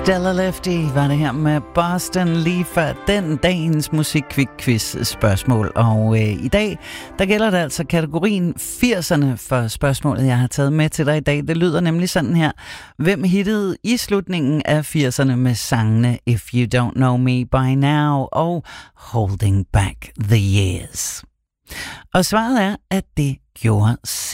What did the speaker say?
Stella Lefty var det her med Boston lige før den dagens musikquiz spørgsmål. Og i dag, der gælder det altså kategorien 80'erne for spørgsmålet, jeg har taget med til dig i dag. Det lyder nemlig sådan her. Hvem hittede i slutningen af 80'erne med sangene If You Don't Know Me By Now og Holding Back the Years? Og svaret er, at det gjorde